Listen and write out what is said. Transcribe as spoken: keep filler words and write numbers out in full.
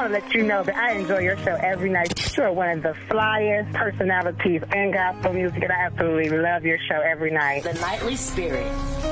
want to let you know that I enjoy your show every night. You are one of the flyest personalities in gospel music, and I absolutely love your show every night. The Nightly Spirit.